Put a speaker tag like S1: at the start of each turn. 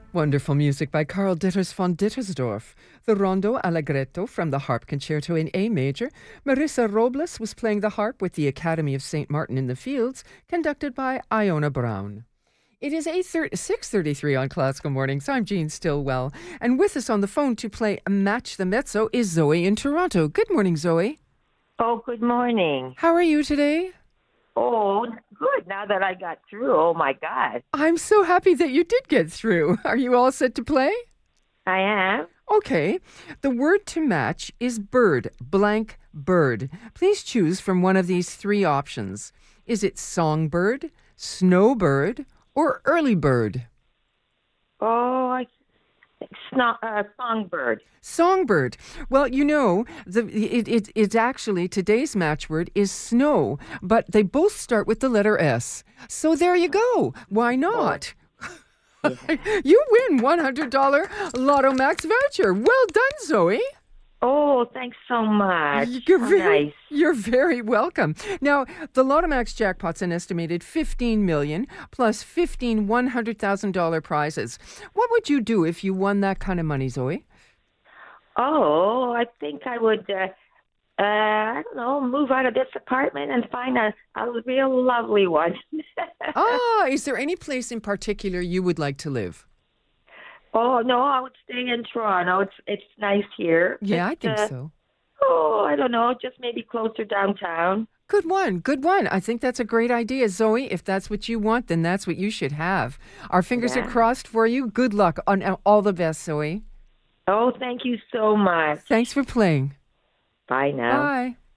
S1: Wonderful music by Karl Ditters von Dittersdorf. The Rondo Allegretto from the Harp Concerto in A major. Marissa Robles was playing the harp with the Academy of St. Martin in the Fields, conducted by Iona Brown. It is 6:33 on Classical Mornings. I'm Jean Stillwell. And with us on the phone to play Match the Mezzo is Zoe in Toronto. Good morning, Zoe.
S2: Oh, good morning.
S1: How are you today?
S2: Oh, good. Now that I got through, oh my God.
S1: I'm so happy that you did get through. Are you all set to play?
S2: I am.
S1: Okay. The word to match is bird, blank bird. Please choose from one of these three options. Is it songbird, snowbird, or early bird?
S2: Oh, songbird.
S1: Songbird. Well, you know, it's actually, today's matchword is snow, but they both start with the letter S. So there you go. Why not?
S2: Oh. Yeah.
S1: You win $100 Lotto Max voucher. Well done, Zoe.
S2: Oh, thanks so much.
S1: Nice.
S2: Nice.
S1: You're very welcome. Now, the Lotto Max jackpot's an estimated $15 million plus 15 $100,000 prizes. What would you do if you won that kind of money, Zoe?
S2: Oh, I think I would, I don't know, move out of this apartment and find a real lovely one.
S1: Is there any place in particular you would like to live?
S2: Oh, no, I would stay in Toronto. It's nice here.
S1: Yeah, I think so.
S2: Oh, I don't know, just maybe closer downtown.
S1: Good one. Good one. I think that's a great idea, Zoe. If that's what you want, then that's what you should have. Our fingers are crossed for you. Good luck. On all the best, Zoe.
S2: Oh, thank you so much.
S1: Thanks for playing.
S2: Bye now.
S1: Bye.